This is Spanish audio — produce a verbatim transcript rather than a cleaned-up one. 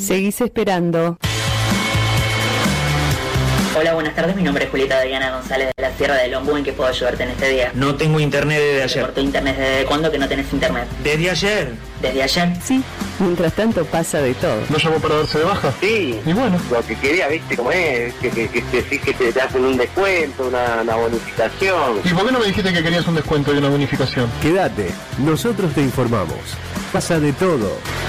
seguís esperando. Hola, buenas tardes, mi nombre es Julieta Diana González de la Sierra del Ombú. ¿En qué puedo ayudarte en este día? No tengo internet desde ¿Te ayer. cortó internet desde cuándo que no tenés internet? ¿Desde ayer? ¿Desde ayer? Sí, mientras tanto pasa de todo. ¿No llamó para darse de baja? Sí, Y bueno, lo que quería, viste cómo es, que, que, que, que, sí, que te, te hacen un descuento, una, una bonificación. ¿y por qué no me dijiste que querías un descuento y una bonificación? Quédate, nosotros te informamos. Pasa de todo.